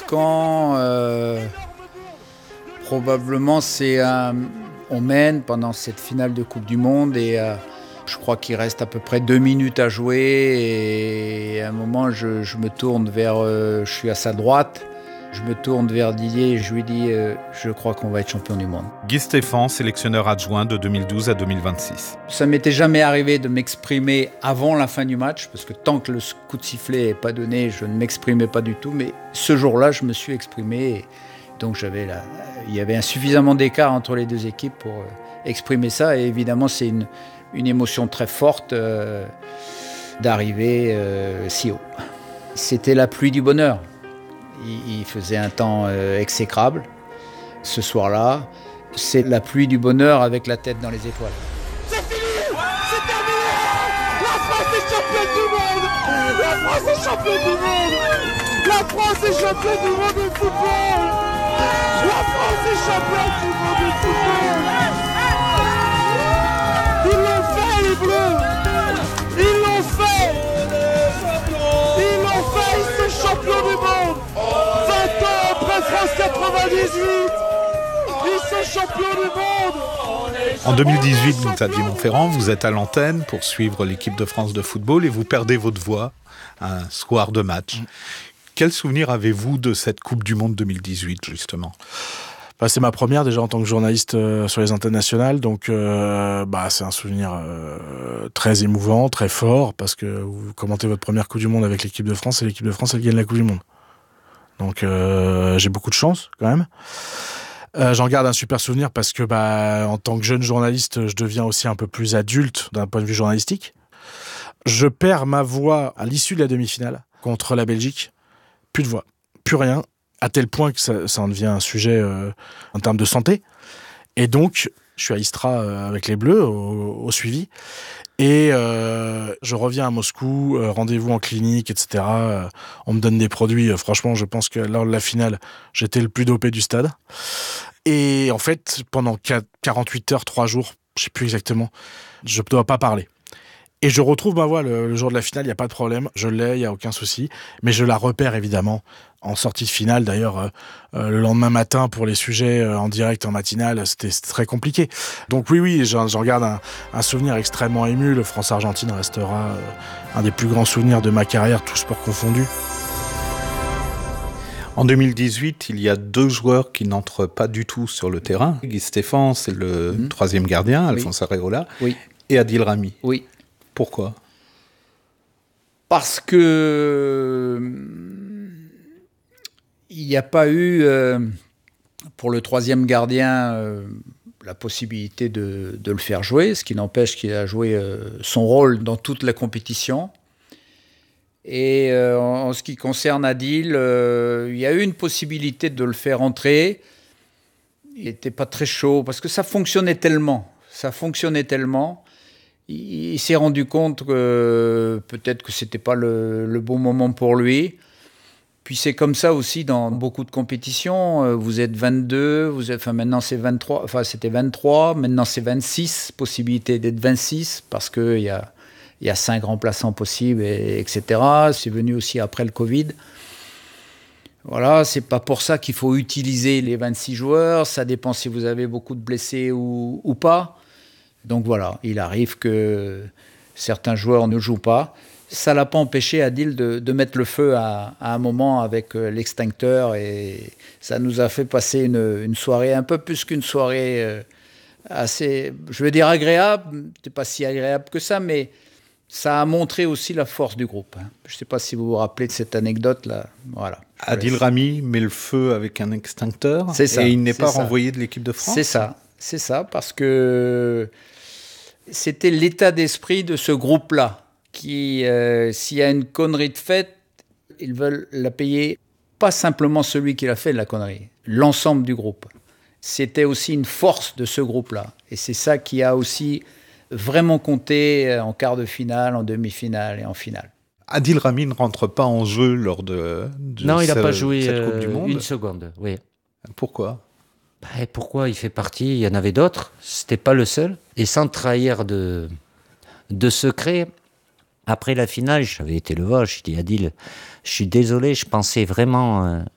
marquant, probablement on mène pendant cette finale de Coupe du Monde et je crois qu'il reste à peu près 2 minutes à jouer et à un moment je me tourne je suis à sa droite, je me tourne vers Didier et je lui dis je crois qu'on va être champion du monde. Guy Stéphane, sélectionneur adjoint de 2012 à 2026. Ça ne m'était jamais arrivé de m'exprimer avant la fin du match parce que tant que le coup de sifflet n'est pas donné, je ne m'exprimais pas du tout, mais ce jour-là je me suis exprimé et donc il y avait suffisamment d'écart entre les deux équipes pour exprimer ça et évidemment c'est une émotion très forte d'arriver si haut. C'était la pluie du bonheur. Il faisait un temps exécrable. Ce soir-là, c'est la pluie du bonheur avec la tête dans les étoiles. C'est fini! C'est terminé! La France est championne du monde! La France est championne du monde! La France est championne du monde de football! La France est championne du monde de football! Ils l'ont fait, les Bleus! Ils l'ont fait! Ils l'ont fait, ils sont champions du monde! 20 ans après France 98! Ils sont champions du monde! En 2018, Xavier Monferrand, vous êtes à l'antenne pour suivre l'équipe de France de football et vous perdez votre voix un soir de match. Quel souvenir avez-vous de cette Coupe du Monde 2018, justement ? C'est ma première déjà en tant que journaliste sur les antennes nationales, donc c'est un souvenir très émouvant, très fort, parce que vous commentez votre première Coupe du Monde avec l'équipe de France et l'équipe de France elle gagne la Coupe du Monde. Donc j'ai beaucoup de chance quand même. J'en garde un super souvenir parce que en tant que jeune journaliste, je deviens aussi un peu plus adulte d'un point de vue journalistique. Je perds ma voix à l'issue de la demi-finale contre la Belgique. Plus de voix, plus rien, à tel point que ça en devient un sujet en termes de santé. Et donc, je suis à Istra avec les Bleus au suivi. Et je reviens à Moscou, rendez-vous en clinique, etc. On me donne des produits. Franchement, je pense que lors de la finale, j'étais le plus dopé du stade. Et en fait, pendant 48 heures, 3 jours, je ne sais plus exactement, je ne dois pas parler. Et je retrouve ma voix le jour de la finale, il n'y a pas de problème, je l'ai, il n'y a aucun souci. Mais je la repère évidemment en sortie de finale. D'ailleurs, le lendemain matin, pour les sujets en direct, en matinale, c'était très compliqué. Donc oui, j'en garde un souvenir extrêmement ému. Le France-Argentine restera un des plus grands souvenirs de ma carrière, tout sport confondu. En 2018, il y a 2 joueurs qui n'entrent pas du tout sur le terrain. Guy Stéphane, c'est le troisième gardien, Alphonse Areola, et Adil Rami. Oui. Pourquoi ? Parce que il n'y a pas eu, pour le troisième gardien, la possibilité de le faire jouer, ce qui n'empêche qu'il a joué son rôle dans toute la compétition. Et en ce qui concerne Adil, il y a eu une possibilité de le faire entrer. Il n'était pas très chaud, parce que ça fonctionnait tellement. Il s'est rendu compte que peut-être que c'était pas le bon moment pour lui. Puis c'est comme ça aussi dans beaucoup de compétitions. Vous êtes 22, maintenant c'est 23, c'était 23, maintenant c'est 26, possibilité d'être 26 parce qu'il y a 5 remplaçants possibles, etc. C'est venu aussi après le Covid. Voilà, c'est pas pour ça qu'il faut utiliser les 26 joueurs. Ça dépend si vous avez beaucoup de blessés ou pas. Donc voilà, il arrive que certains joueurs ne jouent pas. Ça ne l'a pas empêché, Adil, de mettre le feu à un moment avec l'extincteur. Et ça nous a fait passer une soirée, un peu plus qu'une soirée assez, je veux dire agréable. C'était pas si agréable que ça, mais ça a montré aussi la force du groupe. Je ne sais pas si vous vous rappelez de cette anecdote-là. Voilà. Adil Rami met le feu avec un extincteur et il n'est pas renvoyé de l'équipe de France. C'est ça, parce que c'était l'état d'esprit de ce groupe-là qui, s'il y a une connerie de faite, ils veulent la payer, pas simplement celui qui l'a fait la connerie, l'ensemble du groupe. C'était aussi une force de ce groupe-là. Et c'est ça qui a aussi vraiment compté en quart de finale, en demi-finale et en finale. Adil Rami ne rentre pas en jeu lors de non, il n'a pas joué cette Coupe du Monde. Une seconde, oui. Pourquoi ? Pourquoi il fait partie ? Il y en avait d'autres, c'était pas le seul. Et sans trahir de secret, après la finale, j'avais été le voir, je dis Adil, je suis désolé, je pensais vraiment